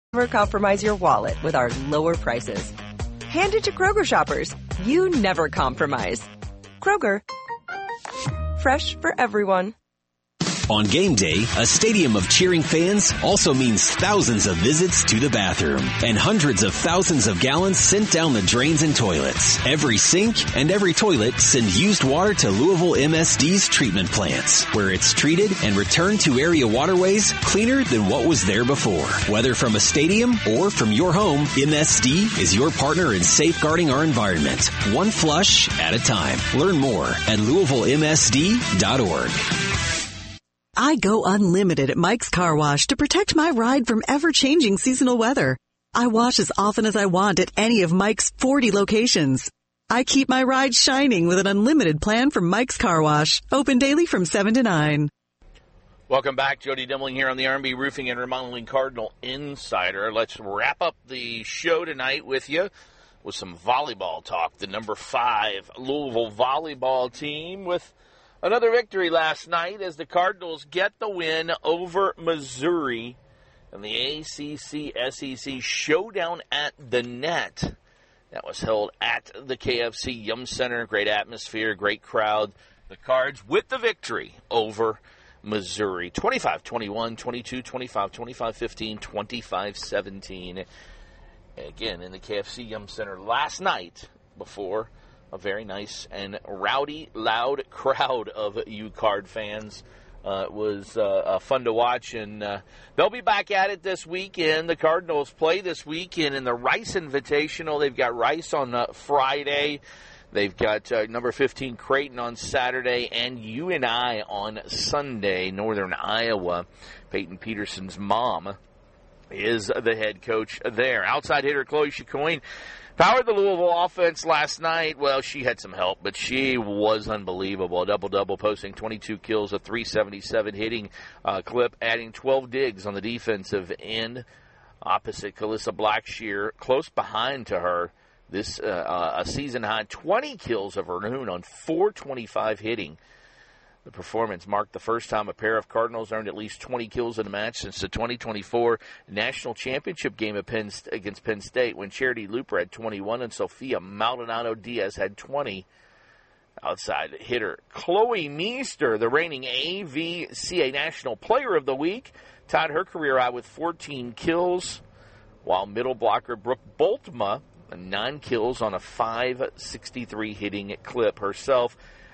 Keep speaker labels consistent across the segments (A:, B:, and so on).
A: Never compromise your wallet with our lower prices. Hand it to Kroger shoppers. You never compromise. Kroger, fresh for everyone.
B: On game day, a stadium of cheering fans also means thousands of visits to the bathroom and hundreds of thousands of gallons sent down the drains and toilets. Every sink and every toilet send used water to Louisville MSD's treatment plants, where it's treated and returned to area waterways cleaner than what was there before. Whether from a stadium or from your home, MSD is your partner in safeguarding our environment, one flush at a time. Learn more at LouisvilleMSD.org.
C: I go unlimited at Mike's Car Wash to protect my ride from ever-changing seasonal weather. I wash as often as I want at any of Mike's 40 locations. I keep my ride shining with an unlimited plan from Mike's Car Wash, open daily from 7 to 9.
D: Welcome back. Jody Demling here on the R&B Roofing and Remodeling Cardinal Insider. Let's wrap up the show tonight with you with some volleyball talk. The number 5 Louisville volleyball team with another victory last night as the Cardinals get the win over Missouri in the ACC-SEC Showdown at the Net. That was held at the KFC Yum Center. Great atmosphere, great crowd. The Cards with the victory over Missouri. 25-21, 22-25, 25-15, 25-17. Again, in the KFC Yum Center last night before a very nice and rowdy, loud crowd of UCard fans. It was fun to watch, and they'll be back at it this weekend. The Cardinals play this weekend in the Rice Invitational. They've got Rice on Friday. They've got number 15 Creighton on Saturday, and UNI on Sunday, Northern Iowa. Peyton Peterson's mom is the head coach there. Outside hitter Chloe Chicoine powered the Louisville offense last night. Well, she had some help, but she was unbelievable. A double-double, posting 22 kills, a 377 hitting clip, adding 12 digs on the defensive end. Opposite Calissa Blackshear, close behind to her. This a season-high 20 kills of her own on 425 hitting. The performance marked the first time a pair of Cardinals earned at least 20 kills in a match since the 2024 National Championship game against Penn State, when Charity Looper had 21 and Sophia Maldonado Diaz had 20. Outside hitter Chloe Meester, the reigning AVCA National Player of the Week, tied her career high with 14 kills, while middle blocker Brooke Boltma, 9 kills on a 563 hitting clip herself.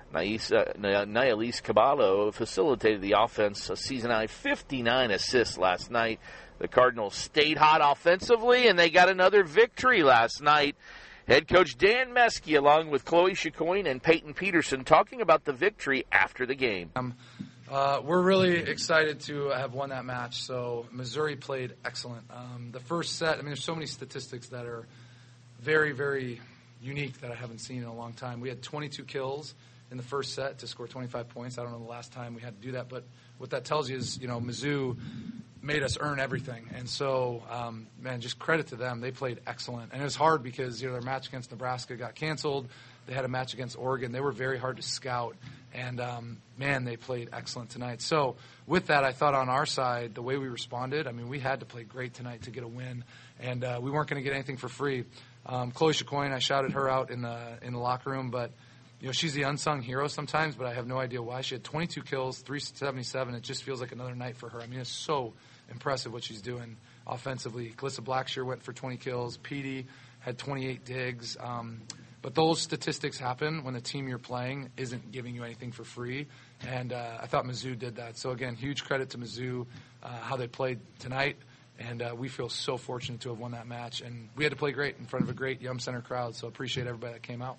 D: Nayalise Caballo facilitated the offense, a season-high 59 assists last night. The Cardinals stayed hot offensively, and they got another victory last night. Head coach Dan Meske, along with Chloe Chicoine and Peyton Peterson, talking about the victory after the game.
E: We're really excited to have won that match. So Missouri played excellent. The first set, there's so many statistics that are very, very unique that I haven't seen in a long time. We had 22 kills in the first set to score 25 points. I don't know the last time we had to do that, but what that tells you is, Mizzou made us earn everything. And so, just credit to them. They played excellent. And it was hard because, their match against Nebraska got canceled. They had a match against Oregon. They were very hard to scout. And, they played excellent tonight. So with that, I thought on our side, the way we responded, we had to play great tonight to get a win. And we weren't going to get anything for free. Chloe Chicoine, I shouted her out in the locker room, but she's the unsung hero sometimes, but I have no idea why. She had 22 kills, 377. It just feels like another night for her. It's so impressive what she's doing offensively. Calissa Blackshear went for 20 kills. Petey had 28 digs. But those statistics happen when the team you're playing isn't giving you anything for free. And I thought Mizzou did that. So, again, huge credit to Mizzou, how they played tonight. And we feel so fortunate to have won that match. And we had to play great in front of a great Yum Center crowd. So appreciate everybody that came out.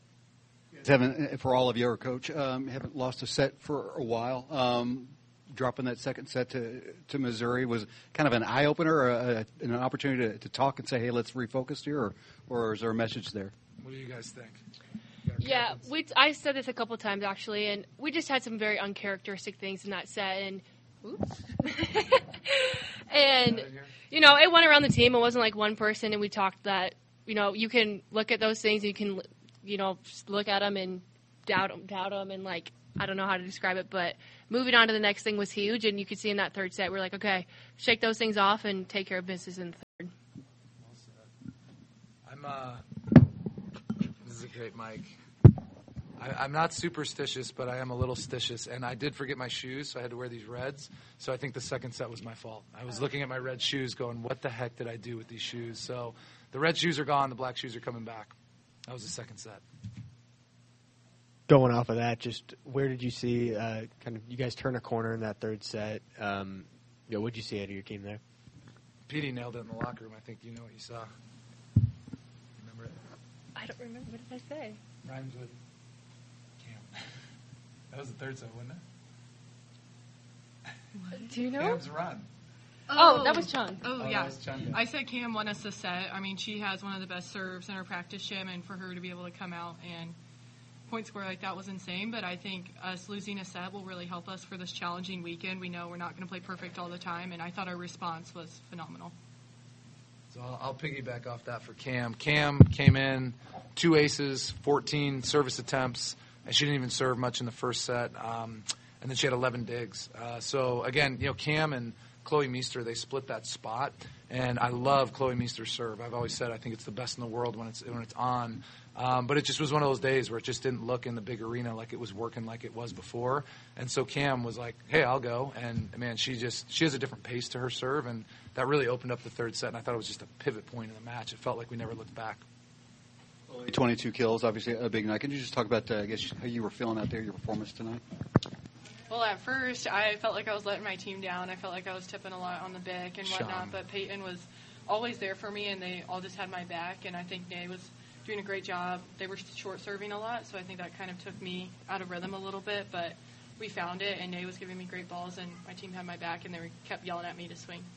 F: For all of you, Coach, haven't lost a set for a while. Dropping that second set to Missouri was kind of an eye-opener, or an opportunity to talk and say, hey, let's refocus here, or is there a message there?
E: What do you guys think?
G: Yeah, I said this a couple times, actually, and we just had some very uncharacteristic things in that set. And and, it went around the team. It wasn't like one person, and we talked that, you can look at those things, you can just look at them and doubt them, and I don't know how to describe it, but moving on to the next thing was huge, and you could see in that third set, we're like, okay, shake those things off and take care of business in the
E: This is a great mic. I'm not superstitious, but I am a little stitious, and I did forget my shoes, so I had to wear these reds. So I think the second set was my fault. I was looking at my red shoes going, what the heck did I do with these shoes? So the red shoes are gone. The black shoes are coming back. That was the second set.
H: Going off of that, just where did you see kind of you guys turn a corner in that third set? What did you see out of your team there?
E: Petey nailed it in the locker room. I think you know what you saw. Remember it?
G: I don't remember. What did I say?
E: Rhymes with Cam. That was the third set, wasn't it?
G: Do you know?
E: Cam's run.
G: Oh, that was Chung.
I: Oh,
E: that
I: yeah.
E: was Chung, yeah.
I: I said Cam won us the set. I mean, she has one of the best serves in her practice gym, and for her to be able to come out and point score like that was insane. But I think us losing a set will really help us for this challenging weekend. We know we're not going to play perfect all the time, and I thought our response was phenomenal.
E: So I'll piggyback off that for Cam. Cam came in 2 aces, 14 service attempts, and she didn't even serve much in the first set. And then she had 11 digs. So again, Cam and Chloe Meester, they split that spot, and I love Chloe Meester's serve. I've always said I think it's the best in the world when it's on. But it just was one of those days where it just didn't look in the big arena like it was working like it was before. And so Cam was like, hey, I'll go. And, man, she has a different pace to her serve, and that really opened up the third set, and I thought it was just a pivot point in the match. It felt like we never looked back.
F: 22 kills, obviously a big night. Can you just talk about, I guess, how you were feeling out there, your performance tonight?
I: Well, at first, I felt like I was letting my team down. I felt like I was tipping a lot on the back and whatnot. But Peyton was always there for me, and they all just had my back. And I think Nay was doing a great job. They were short serving a lot, so I think that kind of took me out of rhythm a little bit. But we found it, and Nay was giving me great balls, and my team had my back, and they kept yelling at me to swing.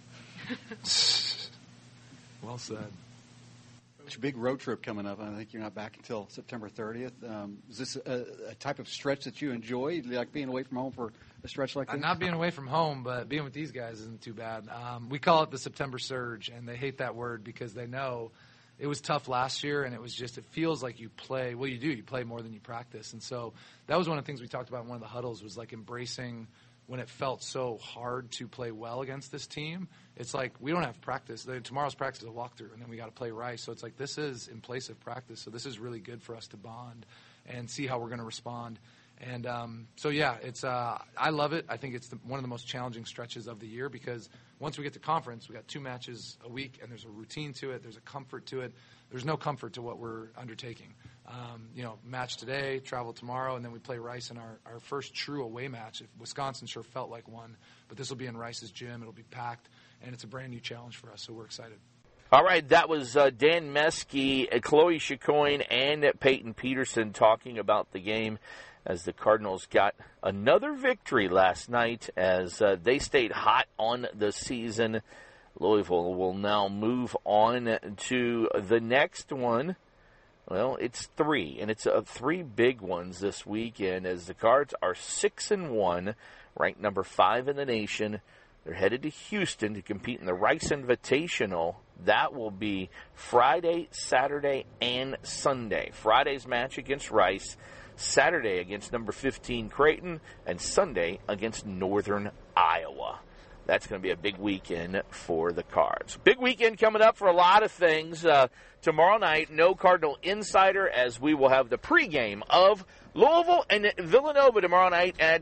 E: Well said.
F: It's a big road trip coming up, and I think you're not back until September 30th. Is this a type of stretch that you enjoy? Do you like being away from home for a stretch like this?
E: Not being away from home, but being with these guys isn't too bad. We call it the September Surge, and they hate that word because they know it was tough last year, and it feels like you play. Well, you play more than you practice. And so that was one of the things we talked about in one of the huddles was like embracing when it felt so hard to play well against this team. It's like we don't have practice. Tomorrow's practice is a walkthrough, and then we got to play Rice. So it's like this is in place of practice. So this is really good for us to bond and see how we're going to respond. And it's I love it. I think it's one of the most challenging stretches of the year because once we get to conference, we got 2 matches a week, and there's a routine to it. There's a comfort to it. There's no comfort to what we're undertaking. Match today, travel tomorrow, and then we play Rice in our first true away match. Wisconsin sure felt like one, but this will be in Rice's gym. It'll be packed, and it's a brand new challenge for us, so we're excited.
D: All right, that was Dan Meskey, Chloe Chicoine, and Peyton Peterson talking about the game as the Cardinals got another victory last night as they stayed hot on the season. Louisville will now move on to the next one. Well, it's 3, and it's 3 big ones this weekend as the Cards are 6-1, ranked number 5 in the nation. They're headed to Houston to compete in the Rice Invitational. That will be Friday, Saturday, and Sunday. Friday's match against Rice, Saturday against number 15 Creighton, and Sunday against Northern Iowa. That's going to be a big weekend for the Cards. Big weekend coming up for a lot of things. Tomorrow night, no Cardinal Insider, as we will have the pregame of Louisville and Villanova tomorrow night at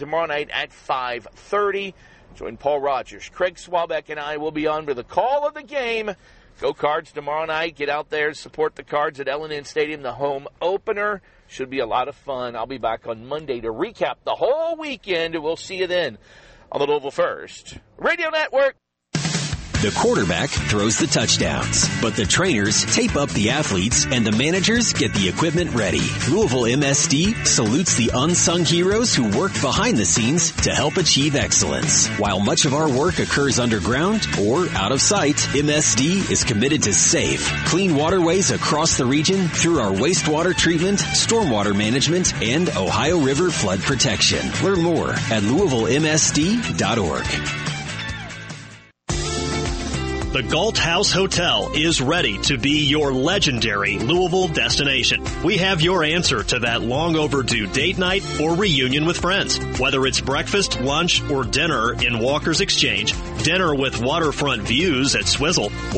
D: 5:30. Join Paul Rogers, Craig Swabeck, and I will be on with the call of the game. Go Cards tomorrow night. Get out there, support the Cards at L&N Stadium, the home opener. Should be a lot of fun. I'll be back on Monday to recap the whole weekend. We'll see you then on the Louisville First Radio Network.
B: The quarterback throws the touchdowns, but the trainers tape up the athletes and the managers get the equipment ready. Louisville MSD salutes the unsung heroes who work behind the scenes to help achieve excellence. While much of our work occurs underground or out of sight, MSD is committed to safe, clean waterways across the region through our wastewater treatment, stormwater management, and Ohio River flood protection. Learn more at LouisvilleMSD.org.
J: The Galt House Hotel is ready to be your legendary Louisville destination. We have your answer to that long overdue date night or reunion with friends. Whether it's breakfast, lunch, or dinner in Walker's Exchange, dinner with waterfront views at Swizzle,